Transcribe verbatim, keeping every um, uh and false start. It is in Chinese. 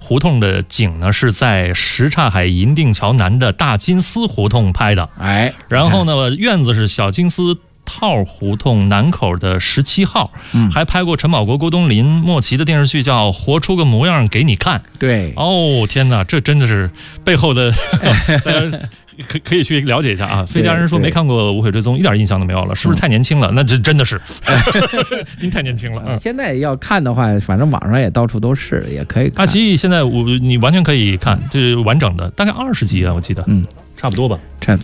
胡同的景呢是在什刹海银锭桥南的大金丝胡同拍的， 哎， 然后呢院子是小金丝套胡同南口的十七号，嗯，还拍过陈宝国、郭冬临、莫奇的电视剧叫《活出个模样给你看》。 对， 哦，天哪，这真的是背后的，大家可可以去了解一下啊。费家人说没看过《无悔追踪》，一点印象都没有了，是不是太年轻了？嗯、那这真的是，您太年轻了。嗯、 现在要看的话，反正网上也到处都是，也可以看。 爱奇艺现在我你完全可以看，这是完整的，大概二十集啊，我记得， 嗯， 差不多吧。 差